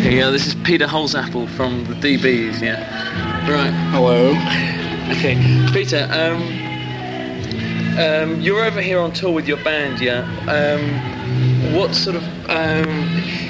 Okay, yeah, this is Peter Holzapfel from the DBs, yeah. Right. Hello. Okay, Peter, you're over here on tour with your band, yeah? What sort of,